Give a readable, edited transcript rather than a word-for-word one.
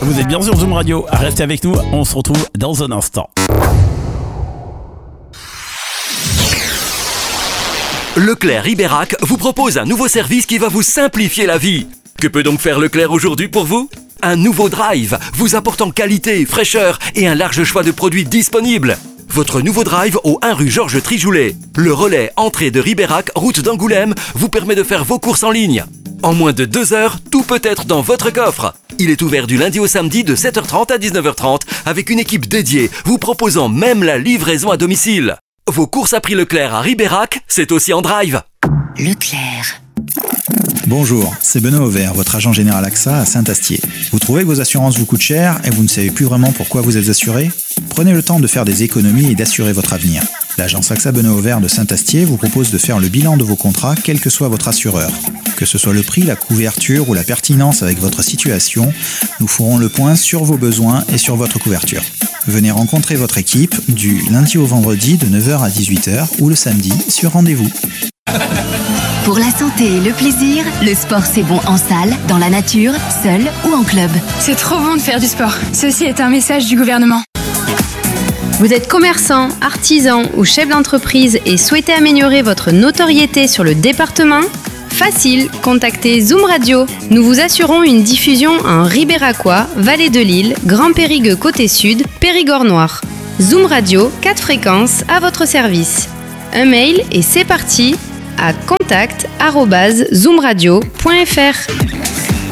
Vous êtes bien sur Zoom Radio, restez avec nous, on se retrouve dans un instant. Leclerc Ribérac vous propose un nouveau service qui va vous simplifier la vie. Que peut donc faire Leclerc aujourd'hui pour vous ? Un nouveau drive vous apportant qualité, fraîcheur et un large choix de produits disponibles. Votre nouveau drive au 1 rue Georges Trijoulet. Le relais entrée de Ribérac, route d'Angoulême, vous permet de faire vos courses en ligne. En moins de 2 heures, tout peut être dans votre coffre. Il est ouvert du lundi au samedi de 7h30 à 19h30 avec une équipe dédiée vous proposant même la livraison à domicile. Vos courses à prix Leclerc à Ribérac, c'est aussi en drive. Leclerc. Bonjour, c'est Benoît Auvert, votre agent général AXA à Saint-Astier. Vous trouvez que vos assurances vous coûtent cher et vous ne savez plus vraiment pourquoi vous êtes assuré ? Prenez le temps de faire des économies et d'assurer votre avenir. L'agence AXA Benoît Auvert de Saint-Astier vous propose de faire le bilan de vos contrats, quel que soit votre assureur. Que ce soit le prix, la couverture ou la pertinence avec votre situation, nous ferons le point sur vos besoins et sur votre couverture. Venez rencontrer votre équipe du lundi au vendredi de 9h à 18h ou le samedi sur rendez-vous. Pour la santé et le plaisir, le sport c'est bon en salle, dans la nature, seul ou en club. C'est trop bon de faire du sport. Ceci est un message du gouvernement. Vous êtes commerçant, artisan ou chef d'entreprise et souhaitez améliorer votre notoriété sur le département ? Facile, contactez Zoom Radio. Nous vous assurons une diffusion en Ribéracois, Vallée de l'Île, Grand Périgueux côté sud, Périgord noir. Zoom Radio, 4 fréquences à votre service. Un mail et c'est parti à contact@zoomradio.fr.